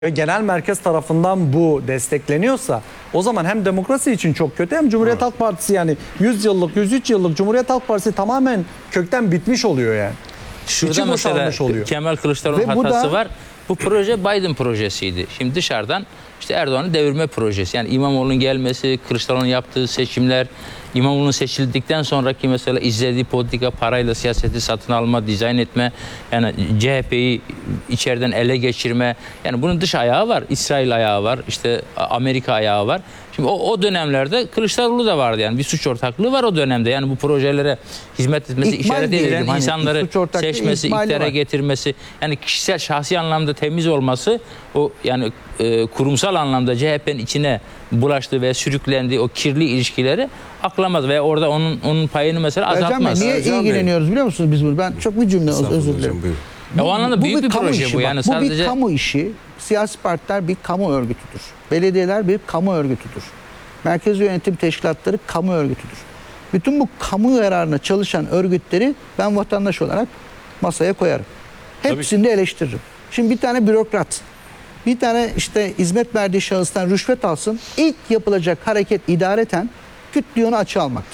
genel merkez tarafından bu destekleniyorsa o zaman hem demokrasi için çok kötü hem Cumhuriyet Halk Partisi, yani 100 yıllık 103 yıllık Cumhuriyet Halk Partisi tamamen kökten bitmiş oluyor yani. Şurada mesela oluyor. Kemal Kılıçdaroğlu'nun hatası var. Bu proje Biden projesiydi. Şimdi dışarıdan işte Erdoğan'ın devirme projesi. Yani İmamoğlu'nun gelmesi, Kılıçdaroğlu'nun yaptığı seçimler, İmamoğlu'nun seçildikten sonraki mesela izlediği politika, parayla siyaseti satın alma, dizayn etme, yani CHP'yi içeriden ele geçirme. Yani bunun dış ayağı var. İsrail ayağı var. İşte Amerika ayağı var. Şimdi o dönemlerde Kılıçdaroğlu da vardı, yani bir suç ortaklığı var o dönemde. Yani bu projelere hizmet etmesi, işaret edilen insanları seçmesi, iktidara getirmesi, yani kişisel, şahsi anlamda temiz olması, o yani kurumsal anlamda CHP'nin içine bulaştığı ve sürüklendiği o kirli ilişkileri aklamaz ve orada onun payını mesela azaltmaz. Niye ilgileniyoruz biliyor musunuz biz bunu? Ben çok bir cümle özür dilerim. O anlamda büyük bir proje bu. Yani bu sadece bir kamu işi. Siyasi partiler bir kamu örgütüdür. Belediyeler bir kamu örgütüdür. Merkezi yönetim teşkilatları kamu örgütüdür. Bütün bu kamu yararına çalışan örgütleri ben vatandaş olarak masaya koyarım. Hepsini de eleştiririm. Şimdi bir tane bürokrat, bir tane işte hizmet verdiği şahıstan rüşvet alsın, ilk yapılacak hareket idareten küt diye onu açığa almaktır.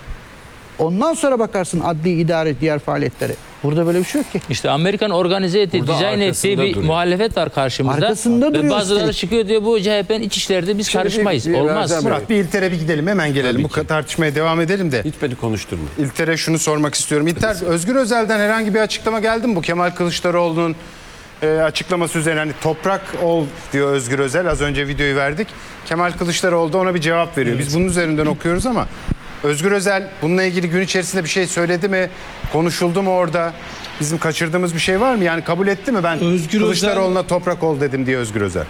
Ondan sonra bakarsın adli, idare, diğer faaliyetlere. Burada böyle bir şey yok ki. İşte Amerikan organize ettiği, dizayn ettiği bir muhalefet var karşımızda. Arkasında ve bazıları çıkıyor diyor bu CHP'nin iç işlerde biz karışmayız. Olmaz. Murat, bir İlter'e bir gidelim, hemen gelelim. Bu tartışmaya devam edelim de. Hiç beni konuşturma. İlter'e şunu sormak istiyorum. İlter, Özgür Özel'den herhangi bir açıklama geldi mi bu Kemal Kılıçdaroğlu'nun açıklaması üzerine? Hani toprak ol diyor Özgür Özel. Az önce videoyu verdik. Kemal Kılıçdaroğlu da ona bir cevap veriyor. Biz bunun üzerinden okuyoruz ama Özgür Özel bununla ilgili gün içerisinde bir şey söyledi mi? Konuşuldu mu orada? Bizim kaçırdığımız bir şey var mı? Yani kabul etti mi ben Kılıçdaroğlu'na toprak ol dedim diye Özgür Özel?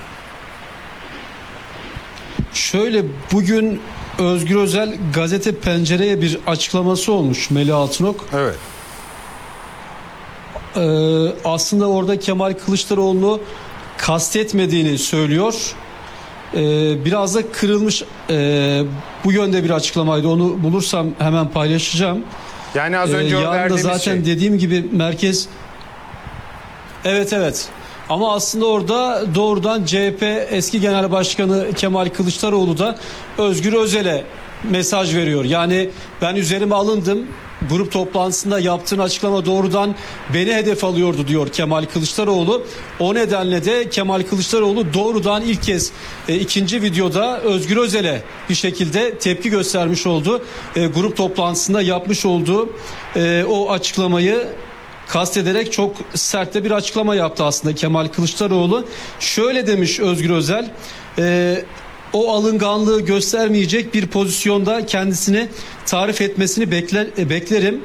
Şöyle, bugün Özgür Özel gazete Pencere'ye bir açıklaması olmuş, Melih Altınok. Evet. Aslında orada Kemal Kılıçdaroğlu'nu kastetmediğini söylüyor. Biraz da kırılmış bu yönde bir açıklamaydı. Onu bulursam hemen paylaşacağım. Yani az önce o verdiğimiz zaten dediğim gibi merkez... Evet. Ama aslında orada doğrudan CHP eski Genel Başkanı Kemal Kılıçdaroğlu da Özgür Özel'e mesaj veriyor. Yani ben üzerime alındım. Grup toplantısında yaptığın açıklama doğrudan beni hedef alıyordu diyor Kemal Kılıçdaroğlu. O nedenle de Kemal Kılıçdaroğlu doğrudan ilk kez ikinci videoda Özgür Özel'e bir şekilde tepki göstermiş oldu. Grup toplantısında yapmış olduğu o açıklamayı kastederek çok sert de bir açıklama yaptı aslında Kemal Kılıçdaroğlu. Şöyle demiş Özgür Özel: o alınganlığı göstermeyecek bir pozisyonda kendisini tarif etmesini beklerim.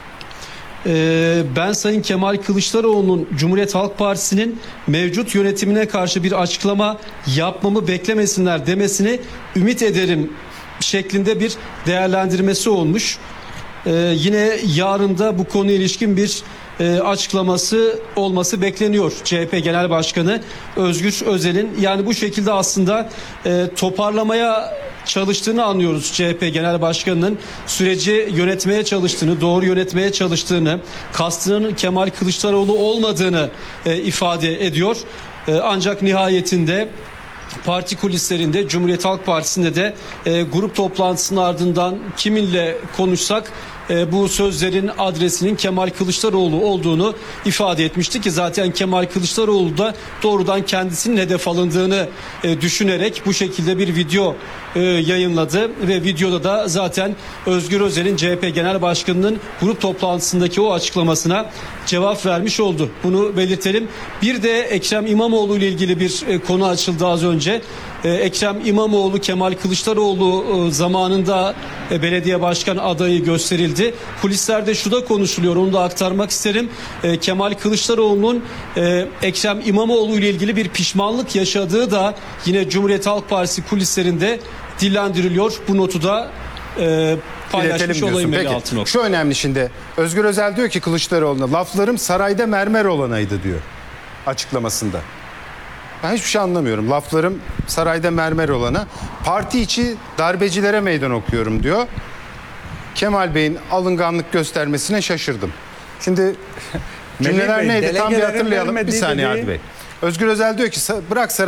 Ben Sayın Kemal Kılıçdaroğlu'nun Cumhuriyet Halk Partisi'nin mevcut yönetimine karşı bir açıklama yapmamı beklemesinler demesini ümit ederim şeklinde bir değerlendirmesi olmuş. Yine yarın da bu konuya ilişkin bir açıklaması olması bekleniyor CHP Genel Başkanı Özgür Özel'in. Yani bu şekilde aslında toparlamaya çalıştığını anlıyoruz. CHP Genel Başkanı'nın süreci yönetmeye çalıştığını, doğru yönetmeye çalıştığını, kastının Kemal Kılıçdaroğlu olmadığını ifade ediyor. Ancak nihayetinde parti kulislerinde, Cumhuriyet Halk Partisi'nde de grup toplantısının ardından kiminle konuşsak bu sözlerin adresinin Kemal Kılıçdaroğlu olduğunu ifade etmişti ki zaten Kemal Kılıçdaroğlu da doğrudan kendisinin hedef alındığını düşünerek bu şekilde bir video yayınladı ve videoda da zaten Özgür Özel'in CHP Genel Başkanı'nın grup toplantısındaki o açıklamasına cevap vermiş oldu. Bunu belirtelim. Bir de Ekrem İmamoğlu ile ilgili bir konu açıldı az önce. Ekrem İmamoğlu Kemal Kılıçdaroğlu zamanında belediye başkan adayı gösterildi. Kulislerde şu da konuşuluyor, onu da aktarmak isterim. Kemal Kılıçdaroğlu'nun Ekrem İmamoğlu ile ilgili bir pişmanlık yaşadığı da yine Cumhuriyet Halk Partisi kulislerinde dillendiriliyor. Bu notu da paylaşmış olayım Melih Altınok. Şu önemli şimdi. Özgür Özel diyor ki Kılıçdaroğlu'na laflarım sarayda mermer olanaydı diyor açıklamasında. Ben hiçbir şey anlamıyorum. Laflarım sarayda mermer olana, parti içi darbecilere meydan okuyorum diyor. Kemal Bey'in alınganlık göstermesine şaşırdım. Şimdi cümleler neydi? Tam bir hatırlayalım. Bir saniye Hadi Bey. Özgür Özel diyor ki bırak